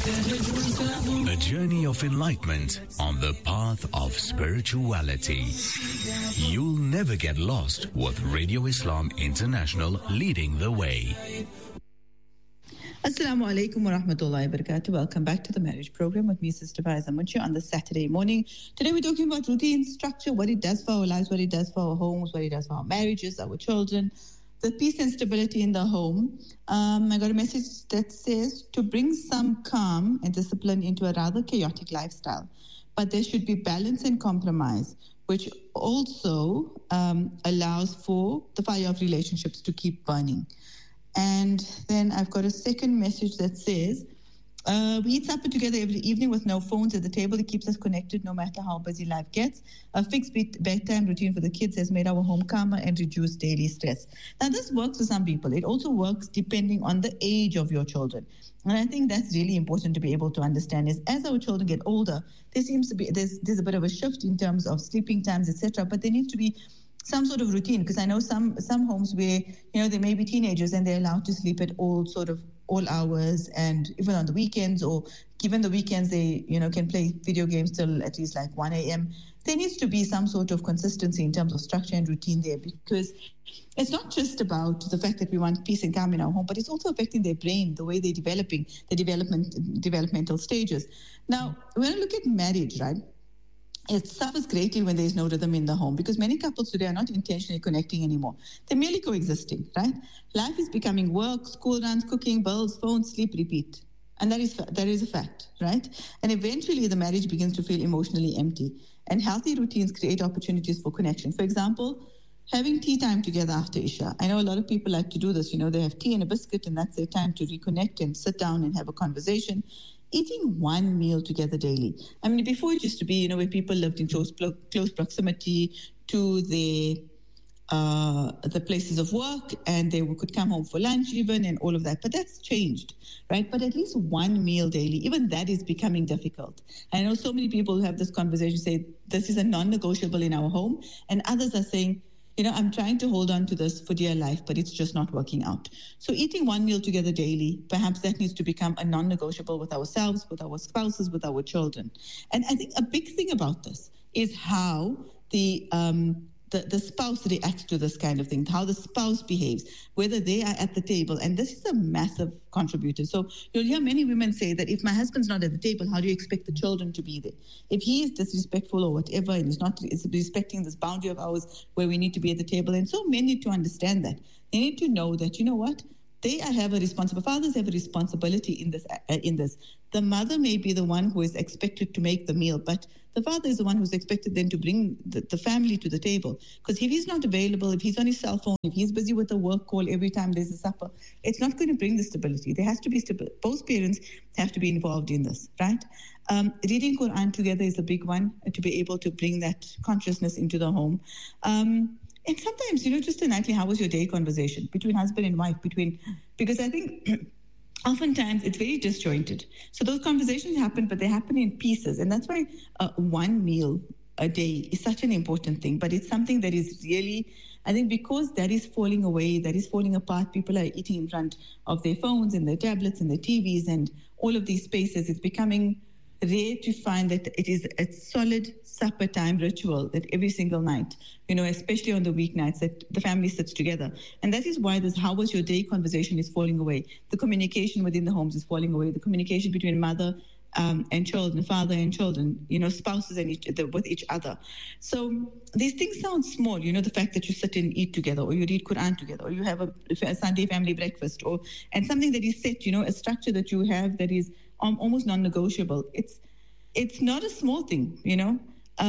A journey of enlightenment on the path of spirituality. You'll never get lost with Radio Islam International leading the way. Assalamu alaikum wa rahmatullahi wa barakatuh. Welcome back to the marriage program with me, Sister Faiza Munshi, on the Saturday morning. Today we're talking about routine, structure, what it does for our lives, what it does for our homes, what it does for our marriages, our children, the peace and stability in the home. I got a message that says to bring some calm and discipline into a rather chaotic lifestyle, but there should be balance and compromise, which also allows for the fire of relationships to keep burning. And then I've got a second message that says, we eat supper together every evening with no phones at the table. It keeps us connected no matter how busy life gets. A fixed bedtime routine for the kids has made our home calmer and reduced daily stress. Now, this works for some people. It also works depending on the age of your children. And I think that's really important to be able to understand is as our children get older, there seems to be, there's a bit of a shift in terms of sleeping times, etc. But there needs to be some sort of routine, because I know some homes where, you know, they may be teenagers and they're allowed to sleep at all hours, and even on the weekends, or given the weekends they, you know, can play video games till at least like 1 a.m. There needs to be some sort of consistency in terms of structure and routine there, because it's not just about the fact that we want peace and calm in our home, but it's also affecting their brain, the way they're developing, the developmental stages. Now, when I look at marriage, right, it suffers greatly when there is no rhythm in the home, because many couples today are not intentionally connecting anymore. They're merely coexisting, right? Life is becoming work, school runs, cooking, bills, phones, sleep, repeat. And that is a fact, right? And eventually the marriage begins to feel emotionally empty. And healthy routines create opportunities for connection. For example, having tea time together after Isha. I know a lot of people like to do this. You know, they have tea and a biscuit, and that's their time to reconnect and sit down and have a conversation. Eating one meal together daily. I mean, before it used to be, you know, where people lived in close proximity to the places of work, and they could come home for lunch even, and all of that. But that's changed, right? But at least one meal daily, even that is becoming difficult. I know so many people who have this conversation say, this is a non-negotiable in our home, and others are saying, you know, I'm trying to hold on to this for dear life, but it's just not working out. So eating one meal together daily, perhaps that needs to become a non-negotiable with ourselves, with our spouses, with our children. And I think a big thing about this is how the spouse reacts to this kind of thing, how the spouse behaves, whether they are at the table. And this is a massive contributor. So you'll hear many women say that if my husband's not at the table, how do you expect the children to be there? If he is disrespectful or whatever, and is respecting this boundary of ours where we need to be at the table. And so men need to understand that. They need to know that, you know what? They have a responsibility. Fathers have a responsibility in this. The mother may be the one who is expected to make the meal, but the father is the one who's expected then to bring the family to the table. Because if he's not available, if he's on his cell phone, if he's busy with a work call every time there's a supper, it's not going to bring the stability. There has to be stability. Both parents have to be involved in this, right? Reading Quran together is a big one, to be able to bring that consciousness into the home. And sometimes, you know, just a nightly, how was your day conversation between husband and wife, because I think oftentimes it's very disjointed. So those conversations happen, but they happen in pieces. And that's why one meal a day is such an important thing. But it's something that is really, I think, because that is falling away, that is falling apart. People are eating in front of their phones and their tablets and their TVs and all of these spaces. It's becoming rare to find that it is a solid supper time ritual that every single night, you know, especially on the weeknights, that the family sits together. And that is why this how was your day conversation is falling away. The communication within the homes is falling away. The communication between mother and children, father and children, you know, spouses and with each other. So these things sound small, you know, the fact that you sit and eat together, or you read Quran together, or you have a Sunday family breakfast, and something that is set, you know, a structure that you have that is almost non-negotiable. It's not a small thing, you know.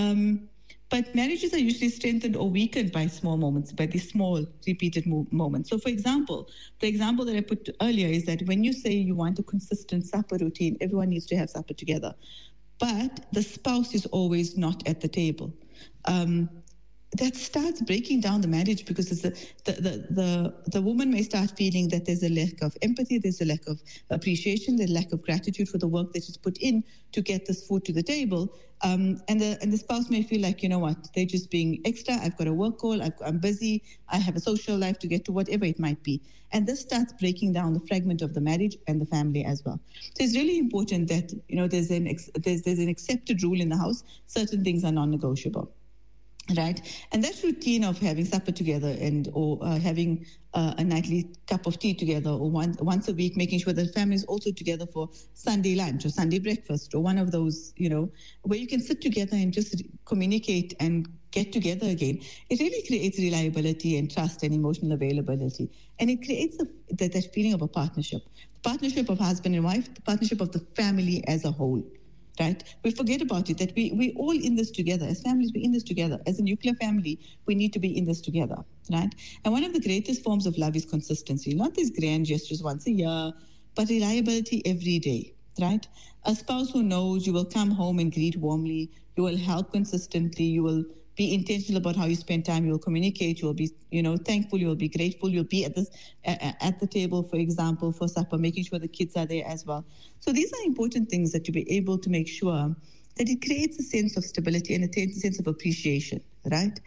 But marriages are usually strengthened or weakened by small moments, by these small repeated moments. So, for example, the example that I put earlier is that when you say you want a consistent supper routine, everyone needs to have supper together. But the spouse is always not at the table. that starts breaking down the marriage, because it's the woman may start feeling that there's a lack of empathy, there's a lack of appreciation, there's a lack of gratitude for the work that she's put in to get this food to the table. And the spouse may feel like, you know what, they're just being extra. I've got a work call, I'm busy, I have a social life to get to, whatever it might be. And this starts breaking down the fragment of the marriage and the family as well. So it's really important that, you know, there's an accepted rule in the house. Certain things are non-negotiable. Right, and that routine of having supper together or having a nightly cup of tea together, or once a week, making sure that the family is also together for Sunday lunch or Sunday breakfast, or one of those, you know, where you can sit together and just communicate and get together again. It really creates reliability and trust and emotional availability, and it creates that feeling of a partnership, the partnership of husband and wife, the partnership of the family as a whole. Right? We forget about it, that we all in this together. As families, we're in this together. As a nuclear family, we need to be in this together, right? And one of the greatest forms of love is consistency. Not these grand gestures once a year, but reliability every day, right? A spouse who knows you will come home and greet warmly, you will help consistently, you will be intentional about how you spend time, you will communicate, you will be, you know, thankful, you will be grateful, you'll be at the table, for example, for supper, making sure the kids are there as well. So these are important things that to be able to make sure that it creates a sense of stability and a sense of appreciation, right?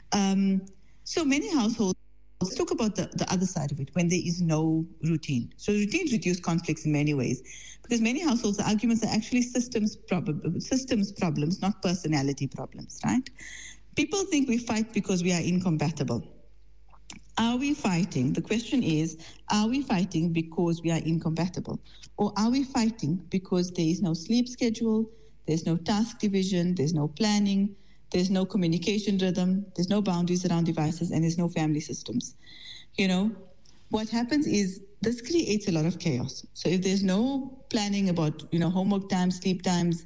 So many households, let's talk about the other side of it, when there is no routine. So routines reduce conflicts in many ways, because many households, the arguments are actually systems problems, not personality problems, right? People think we fight because we are incompatible. Are we fighting? The question is, are we fighting because we are incompatible? Or are we fighting because there is no sleep schedule, there's no task division, there's no planning, there's no communication rhythm, there's no boundaries around devices, and there's no family systems? You know, what happens is this creates a lot of chaos. So if there's no planning about, you know, homework times, sleep times,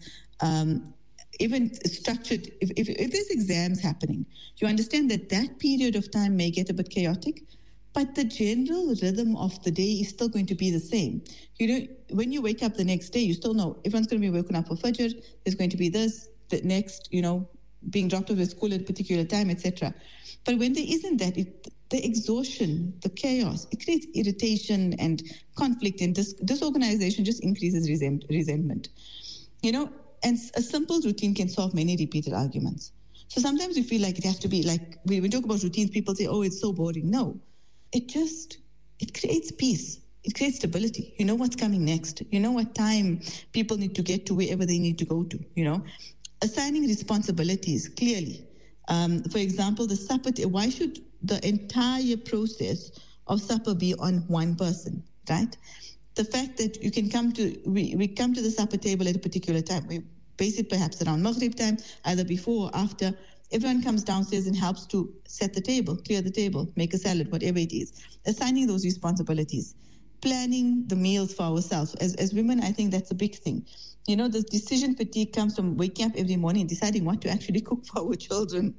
even structured, if there's exams happening, you understand that period of time may get a bit chaotic, but the general rhythm of the day is still going to be the same. You know, when you wake up the next day, you still know everyone's going to be woken up for Fajr, there's going to be this, the next, you know, being dropped off at school at a particular time, etc. But when there isn't that, the exhaustion, the chaos, it creates irritation and conflict, and disorganization just increases resentment. You know, and a simple routine can solve many repeated arguments. So sometimes we feel like it has to be like, when we talk about routines, people say, oh, it's so boring. No, it creates peace. It creates stability. You know what's coming next. You know what time people need to get to wherever they need to go to, you know. Assigning responsibilities clearly. For example, the supper, why should the entire process of supper be on one person, right? The fact that you can we come to the supper table at a particular time. We base it perhaps around Maghrib time, either before or after. Everyone comes downstairs and helps to set the table, clear the table, make a salad, whatever it is. Assigning those responsibilities. Planning the meals for ourselves. As women, I think that's a big thing. You know, the decision fatigue comes from waking up every morning and deciding what to actually cook for our children.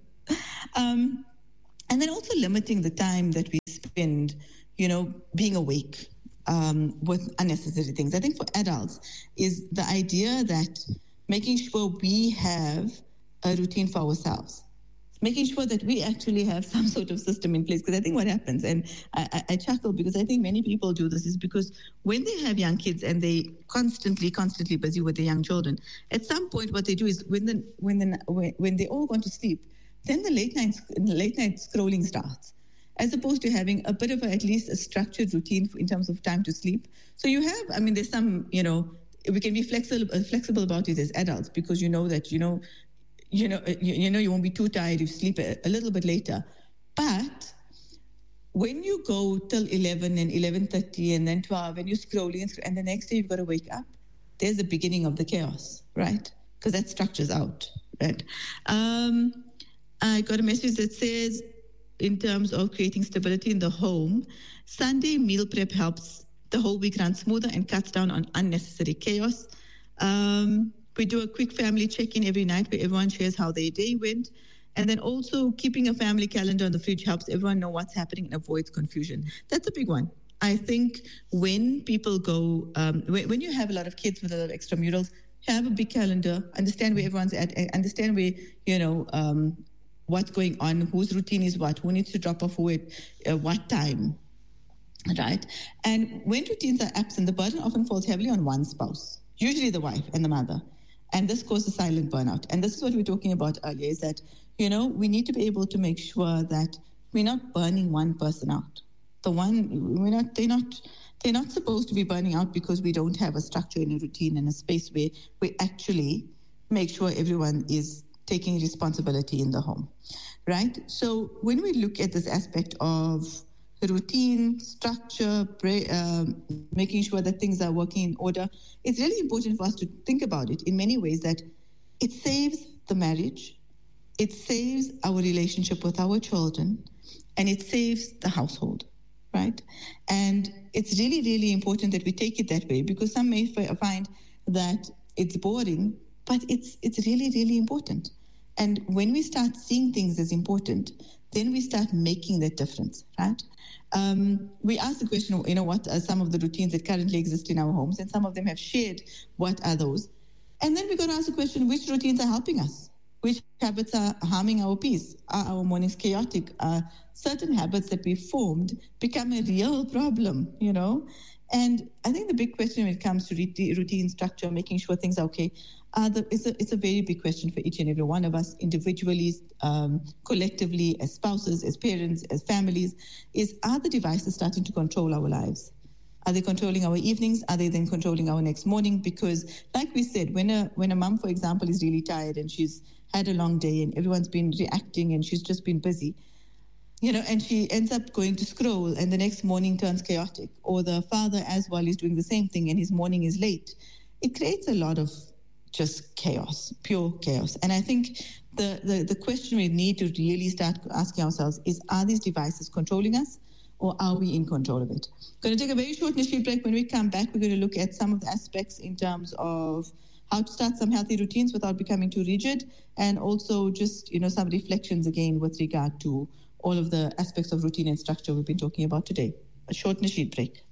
And then also limiting the time that we spend, you know, being awake. With unnecessary things. I think for adults is the idea that making sure we have a routine for ourselves, making sure that we actually have some sort of system in place. Because I think what happens, and I chuckle because I think many people do this, is because when they have young kids and they constantly busy with their young children, at some point what they do is when they all want to sleep, then the late night scrolling starts, as opposed to having a bit of at least a structured routine in terms of time to sleep. So you have, I mean, there's some, you know, we can be flexible about it as adults, because you know that, you won't be too tired if you sleep a little bit later. But when you go till 11 and 11:30 and then 12 and you're scrolling and the next day you've got to wake up, there's the beginning of the chaos, right? Because that structure's out, right? I got a message that says, in terms of creating stability in the home, Sunday meal prep helps the whole week run smoother and cuts down on unnecessary chaos. We do a quick family check-in every night where everyone shares how their day went. And then also keeping a family calendar on the fridge helps everyone know what's happening and avoids confusion. That's a big one. I think when people go, when you have a lot of kids with a lot of extramurals, have a big calendar, understand where everyone's at, understand where, what's going on, whose routine is what, who needs to drop off who at what time, right? And when routines are absent, the burden often falls heavily on one spouse, usually the wife and the mother. And this causes silent burnout. And this is what we were talking about earlier, is that, we need to be able to make sure that we're not burning one person out. They're not supposed to be burning out because we don't have a structure and a routine and a space where we actually make sure everyone is taking responsibility in the home, right? So when we look at this aspect of routine, structure, making sure that things are working in order, it's really important for us to think about it in many ways, that it saves the marriage, it saves our relationship with our children, and it saves the household, right? And it's really, really important that we take it that way, because some may find that it's boring, but it's really, really important. And when we start seeing things as important, then we start making that difference, right? We asked the question, what are some of the routines that currently exist in our homes? And some of them have shared what are those. And then we're going to ask the question, which routines are helping us? Which habits are harming our peace? Are our mornings chaotic? Are certain habits that we formed become a real problem, And I think the big question when it comes to routine structure, making sure things are okay, it's a very big question for each and every one of us, individually, collectively, as spouses, as parents, as families, are the devices starting to control our lives? Are they controlling our evenings? Are they then controlling our next morning? Because like we said, when a mom, for example, is really tired and she's had a long day and everyone's been reacting and she's just been busy, and she ends up going to scroll and the next morning turns chaotic. Or the father as well is doing the same thing and his morning is late. It creates a lot of just chaos, pure chaos. And I think the question we need to really start asking ourselves is, are these devices controlling us, or are we in control of it? Going to take a very short initial break. When we come back, we're going to look at some of the aspects in terms of how to start some healthy routines without becoming too rigid, and also just, some reflections again with regard to all of the aspects of routine and structure we've been talking about today. A short Nasheed break.